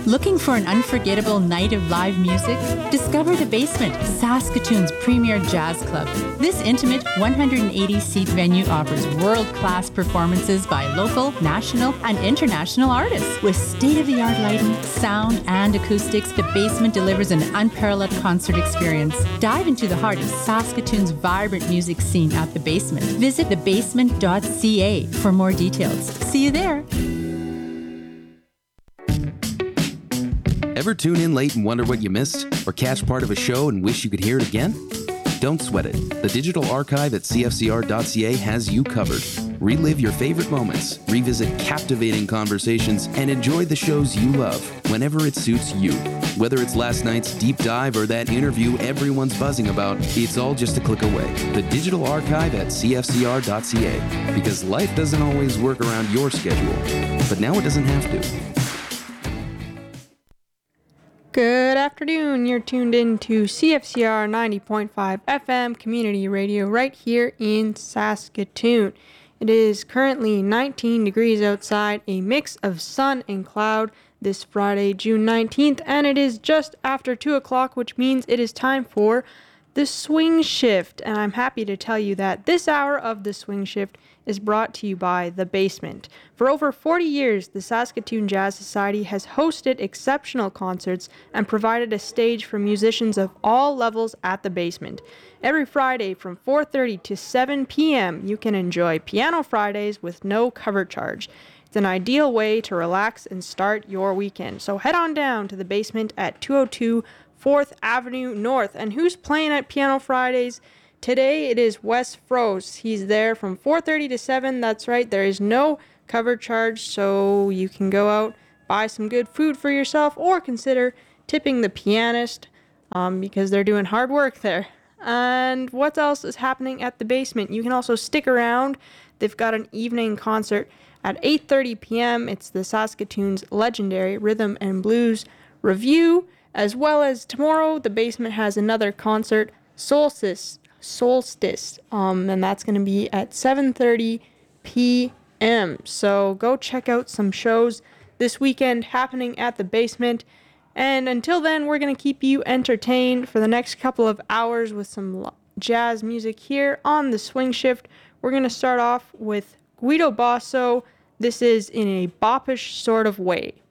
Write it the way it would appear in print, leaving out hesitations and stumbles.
Looking for an unforgettable night of live music? Discover The Basement, Saskatoon's premier jazz club. This intimate 180-seat venue offers world-class performances by local, national, and international artists. With state-of-the-art lighting, sound, and acoustics, The Basement delivers an unparalleled concert experience. Dive into the heart of Saskatoon's vibrant music scene at The Basement. Visit thebasement.ca for more details. See you there. Ever tune in late and wonder what you missed? Or catch part of a show and wish you could hear it again? Don't sweat it. The digital archive at cfcr.ca has you covered. Relive your favorite moments, revisit captivating conversations, and enjoy the shows you love whenever it suits you. Whether it's last night's deep dive or that interview everyone's buzzing about, it's all just a click away. The digital archive at cfcr.ca. Because life doesn't always work around your schedule, but now it doesn't have to. Good afternoon. You're tuned in to CFCR 90.5 FM Community Radio right here in Saskatoon. It is currently 19 degrees outside, a mix of sun and cloud this Friday, June 19th, and it is just after 2 o'clock, which means it is time for the Swing Shift. And I'm happy to tell you that this hour of the Swing Shift is brought to you by The Basement. For over 40 years, the Saskatoon Jazz Society has hosted exceptional concerts and provided a stage for musicians of all levels at The Basement. Every Friday from 4:30 to 7 p.m., you can enjoy Piano Fridays with no cover charge. It's an ideal way to relax and start your weekend. So head on down to The Basement at 202 4th Avenue North. And who's playing at Piano Fridays? Today it is Wes Froese. He's there from 4:30 to 7. That's right, there is no cover charge, so you can go out, buy some good food for yourself, or consider tipping the pianist because they're doing hard work there. And what else is happening at The Basement? You can also stick around. They've got an evening concert at 8:30 p.m. It's the Saskatoon's legendary Rhythm and Blues Review, as well as tomorrow The Basement has another concert, Solstice, and that's going to be at 7:30 p.m. So go check out some shows this weekend happening at The Basement. And until then, we're going to keep you entertained for the next couple of hours with some jazz music here on the Swing Shift. We're going to start off with Guido Basso. This is In a Boppish Sort of Way.